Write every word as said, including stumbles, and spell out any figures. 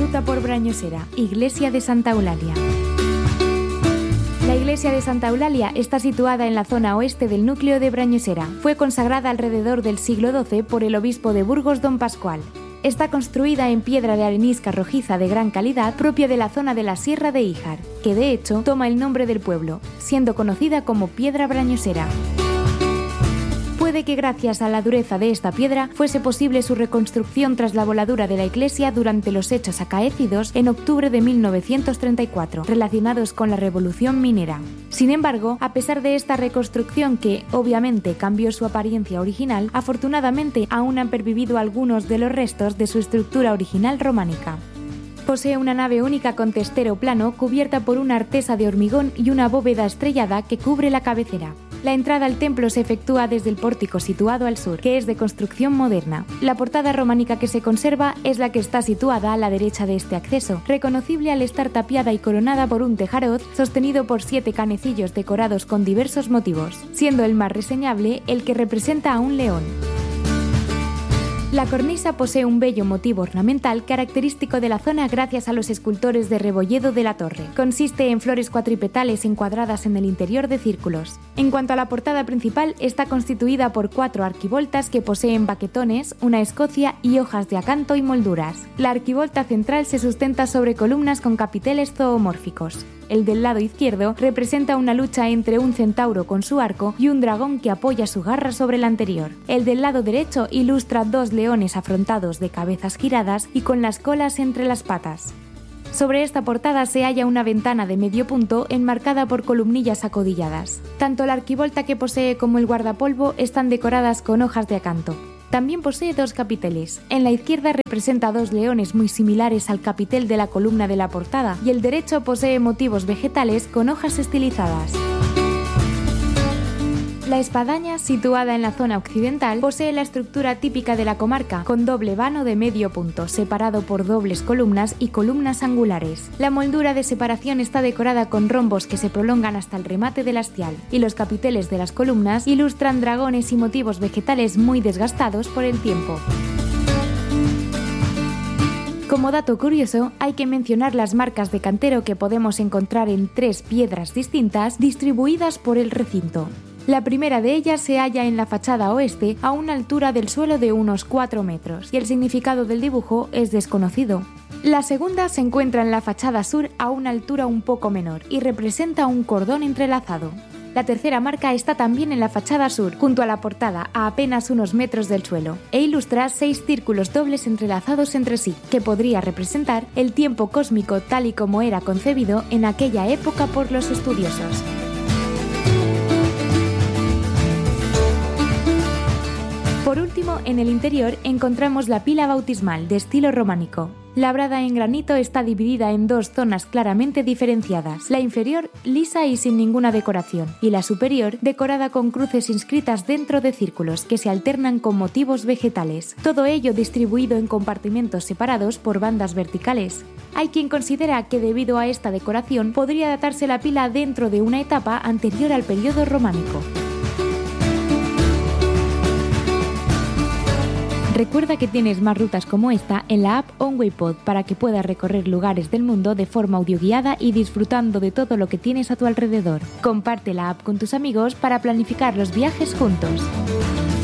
Ruta por Brañosera, Iglesia de Santa Eulalia. La iglesia de Santa Eulalia está situada en la zona oeste del núcleo de Brañosera. Fue consagrada alrededor del siglo doce por el obispo de Burgos, don Pascual. Está construida en piedra de arenisca rojiza de gran calidad, propia de la zona de la Sierra de Híjar, que de hecho toma el nombre del pueblo, siendo conocida como Piedra Brañosera. Puede que gracias a la dureza de esta piedra fuese posible su reconstrucción tras la voladura de la iglesia durante los hechos acaecidos en octubre de mil novecientos treinta y cuatro, relacionados con la revolución minera. Sin embargo, a pesar de esta reconstrucción que, obviamente, cambió su apariencia original, afortunadamente aún han pervivido algunos de los restos de su estructura original románica. Posee una nave única con testero plano cubierta por una artesa de hormigón y una bóveda estrellada que cubre la cabecera. La entrada al templo se efectúa desde el pórtico situado al sur, que es de construcción moderna. La portada románica que se conserva es la que está situada a la derecha de este acceso, reconocible al estar tapiada y coronada por un tejaroz sostenido por siete canecillos decorados con diversos motivos, siendo el más reseñable el que representa a un león. La cornisa posee un bello motivo ornamental característico de la zona gracias a los escultores de Rebolledo de la Torre. Consiste en flores cuatripetales encuadradas en el interior de círculos. En cuanto a la portada principal, está constituida por cuatro arquivoltas que poseen baquetones, una escocia y hojas de acanto y molduras. La arquivolta central se sustenta sobre columnas con capiteles zoomórficos. El del lado izquierdo representa una lucha entre un centauro con su arco y un dragón que apoya su garra sobre el anterior. El del lado derecho ilustra dos leones afrontados de cabezas giradas y con las colas entre las patas. Sobre esta portada se halla una ventana de medio punto enmarcada por columnillas acodilladas. Tanto la arquivolta que posee como el guardapolvo están decoradas con hojas de acanto. También posee dos capiteles. En la izquierda representa dos leones muy similares al capitel de la columna de la portada y el derecho posee motivos vegetales con hojas estilizadas. La espadaña, situada en la zona occidental, posee la estructura típica de la comarca, con doble vano de medio punto, separado por dobles columnas y columnas angulares. La moldura de separación está decorada con rombos que se prolongan hasta el remate del hastial, y los capiteles de las columnas ilustran dragones y motivos vegetales muy desgastados por el tiempo. Como dato curioso, hay que mencionar las marcas de cantero que podemos encontrar en tres piedras distintas distribuidas por el recinto. La primera de ellas se halla en la fachada oeste a una altura del suelo de unos cuatro metros y el significado del dibujo es desconocido. La segunda se encuentra en la fachada sur a una altura un poco menor y representa un cordón entrelazado. La tercera marca está también en la fachada sur, junto a la portada, a apenas unos metros del suelo, e ilustra seis círculos dobles entrelazados entre sí, que podría representar el tiempo cósmico tal y como era concebido en aquella época por los estudiosos. Por último, en el interior encontramos la pila bautismal de estilo románico. Labrada en granito, está dividida en dos zonas claramente diferenciadas. La inferior, lisa y sin ninguna decoración, y la superior, decorada con cruces inscritas dentro de círculos que se alternan con motivos vegetales. Todo ello distribuido en compartimentos separados por bandas verticales. Hay quien considera que debido a esta decoración podría datarse la pila dentro de una etapa anterior al periodo románico. Recuerda que tienes más rutas como esta en la app OnWayPod para que puedas recorrer lugares del mundo de forma audioguiada y disfrutando de todo lo que tienes a tu alrededor. Comparte la app con tus amigos para planificar los viajes juntos.